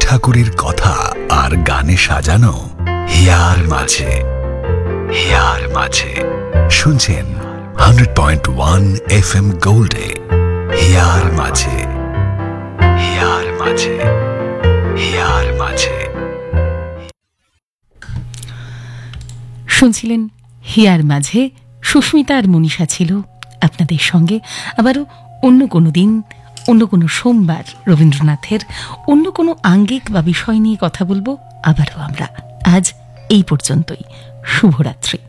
ঠাকুরের কথা আর গানে সাজানো হিয়ার মাঝে। হিয়ার মাঝে শুনছেন 100.1 FM গোল্ডে। হিয়ার মাঝে, হিয়ার মাঝে, হিয়ার মাঝে। শুনছিলেন হিয়ার মাঝে। সুস্মিতা আর মনীষা ছিল আপনাদের সঙ্গে। আবারও অন্য কোনো দিন, অন্য কোনো সোমবার রবীন্দ্রনাথের অন্য কোনো আঙ্গিক বা বিষয় নিয়ে কথা বলবো আবারও আমরা। আজ এই পর্যন্তই। শুভরাত্রি।